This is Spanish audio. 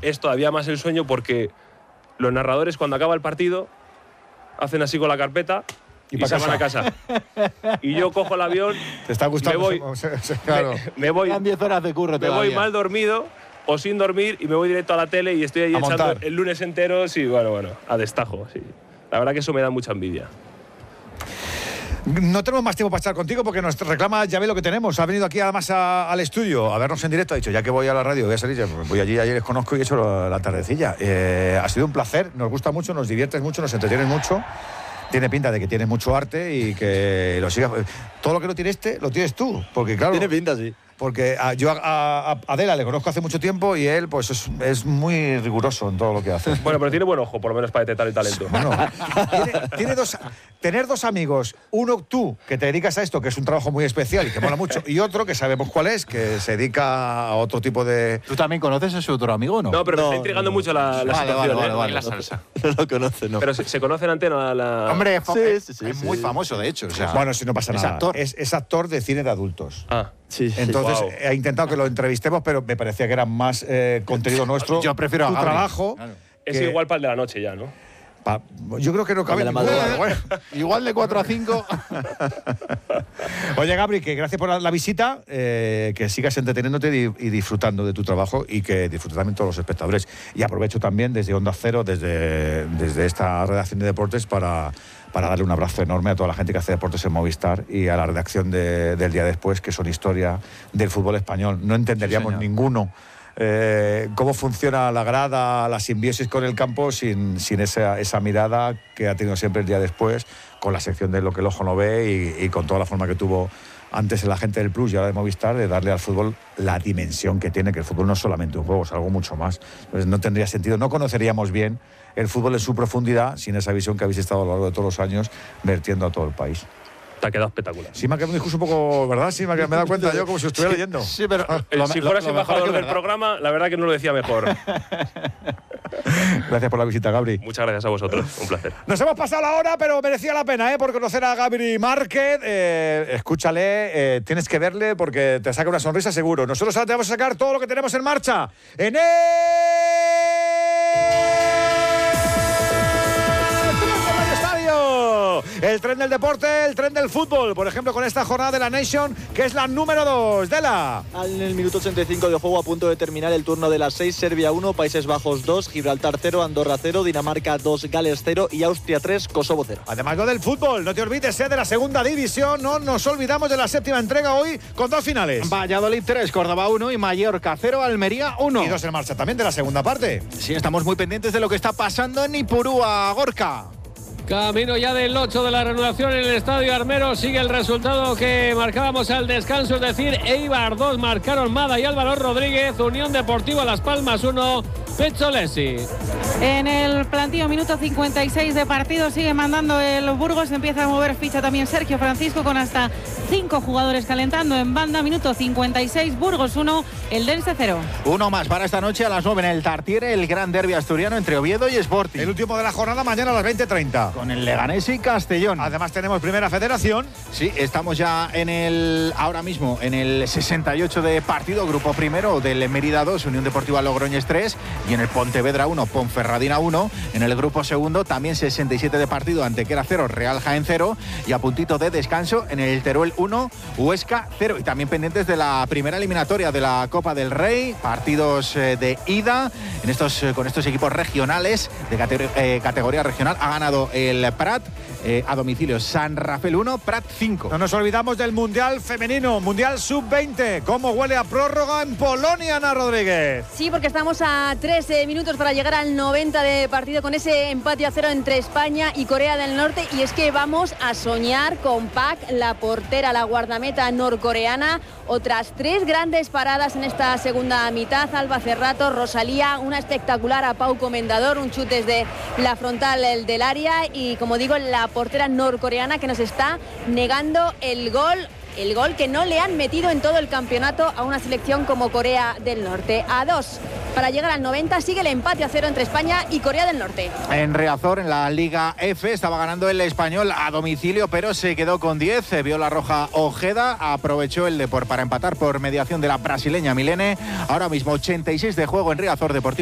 es todavía más el sueño porque los narradores cuando acaba el partido hacen así con la carpeta y se van a casa. Y yo cojo el avión, ¿Te está gustando? me voy, Claro. me voy, Quedan 10 horas de curro me voy mal dormido o sin dormir y me voy directo a la tele y estoy ahí echando el lunes entero, sí, bueno, a destajo, sí. La verdad que eso me da mucha envidia. No tenemos más tiempo para estar contigo porque nos reclama, ya ve lo que tenemos. Ha venido aquí además al estudio a vernos en directo. Ha dicho, ya que voy a la radio, voy a salir, voy allí, ayer les conozco y he hecho la tardecilla. Ha sido un placer, nos gusta mucho, nos diviertes mucho, nos entretienes mucho. Tiene pinta de que tienes mucho arte y que lo sigas. Todo lo que no tiene lo tienes tú. Porque claro. Tiene pinta, sí. Porque yo a Adela le conozco hace mucho tiempo y él pues es muy riguroso en todo lo que hace. Bueno, pero tiene buen ojo, por lo menos para detectar el talento. Bueno, tener dos amigos, uno tú, que te dedicas a esto, que es un trabajo muy especial y que mola mucho, y otro que sabemos cuál es, que se dedica a otro tipo de... ¿Tú también conoces a su otro amigo o no? No, pero me está intrigando mucho la situación. Vale. La salsa. No lo conoce, ¿no? Pero se conoce en Antena la... Hombre, Sí, es muy famoso, de hecho. O sea, bueno, si no pasa nada. actor. Es actor de cine de adultos. Ah. Sí. Entonces, Wow. he intentado que lo entrevistemos, pero me parecía que era más contenido nuestro. Yo prefiero a tu Gabri. trabajo. Claro. Es que- igual para el de la noche ya, ¿no? Yo creo que no cabe De la ningún madrugada. bueno. Igual de 4 a 5. Oye, Gabri, que gracias por la visita, que sigas entreteniéndote y disfrutando de tu trabajo y que disfruten también todos los espectadores. Y aprovecho también desde Onda Cero, desde esta redacción de deportes, para darle un abrazo enorme a toda la gente que hace deportes en Movistar y a la redacción del día después, que son historia del fútbol español. No entenderíamos ninguno cómo funciona la grada, la simbiosis con el campo sin esa mirada que ha tenido siempre el día después, con la sección de lo que el ojo no ve y con toda la forma que tuvo antes la gente del Plus y ahora de Movistar, de darle al fútbol la dimensión que tiene, que el fútbol no es solamente un juego, es algo mucho más. Entonces no tendría sentido, no conoceríamos bien el fútbol en su profundidad sin esa visión que habéis estado a lo largo de todos los años vertiendo a todo el país. Te ha quedado espectacular. Sí, me ha quedado un discurso un poco, ¿verdad? Sí, me he dado cuenta yo como si estuviera leyendo. Sí, pero Si fueras embajador del programa, la verdad que no lo decía mejor. Gracias por la visita, Gabri. Muchas gracias a vosotros, un placer. Nos hemos pasado la hora, pero merecía la pena, por conocer a Gabri Márquez. Escúchale, tienes que verle porque te saca una sonrisa seguro. Nosotros ahora te vamos a sacar todo lo que tenemos en marcha en el tren del deporte, el tren del fútbol, por ejemplo con esta jornada de la Nation, que es la número 2 de la... En el minuto 85 de juego, a punto de terminar el turno de las 6, Serbia 1, Países Bajos 2, Gibraltar 0, Andorra 0, Dinamarca 2, Gales 0 y Austria 3, Kosovo 0. Además lo del fútbol, no te olvides de la segunda división, no nos olvidamos de la séptima entrega hoy con 2 finales. Valladolid 3, Córdoba 1 y Mallorca 0, Almería 1. Y 2 en marcha también de la segunda parte. Sí, estamos muy pendientes de lo que está pasando en Ipurúa, Gorka. Camino ya del 8 de la reanudación en el Estadio Armero. Sigue el resultado que marcábamos al descanso, es decir, Eibar 2, marcaron Mada y Álvaro Rodríguez. Unión Deportiva Las Palmas 1, Pezzolesi. En el plantío, minuto 56 de partido, sigue mandando el Burgos. Empieza a mover ficha también Sergio Francisco con hasta 5 jugadores calentando en banda. Minuto 56, Burgos 1, Eldense 0. Uno más para esta noche a las 9 en el Tartiere, el gran derbi asturiano entre Oviedo y Sporting. El último de la jornada mañana a las 20:30. Con el Leganés y Castellón. Además tenemos Primera Federación. Sí, estamos ya ahora mismo en el 68 de partido, grupo primero del Mérida 2, Unión Deportiva Logroñés 3 y en el Pontevedra 1, Ponferradina 1. En el grupo segundo también 67 de partido, Antequera 0, Real Jaén 0 y a puntito de descanso en el Teruel 1, Huesca 0. Y también pendientes de la primera eliminatoria de la Copa del Rey, partidos de ida con estos equipos regionales de categoría regional. Ha ganado el Prat a domicilio, San Rafael 1, Prat 5. No nos olvidamos del Mundial Femenino, Mundial Sub-20. ¿Cómo huele a prórroga en Polonia, Ana Rodríguez? Sí, porque estamos a 13 minutos para llegar al 90 de partido con ese empate a 0 entre España y Corea del Norte. Y es que vamos a soñar con Pak, la portera, la guardameta norcoreana. Otras 3 grandes paradas en esta segunda mitad. Alba Cerrato, Rosalía, una espectacular a Pau Comendador, un chute desde la frontal del área. Y como digo, la portera norcoreana que nos está negando el gol que no le han metido en todo el campeonato a una selección como Corea del Norte. A 2 para llegar al 90, sigue el empate a 0 entre España y Corea del Norte. En Riazor, en la Liga F, estaba ganando el Español a domicilio, pero se quedó con 10. Vio la roja Ojeda, aprovechó el Depor para empatar por mediación de la brasileña Milene. Ahora mismo 86 de juego en Riazor Deportivo.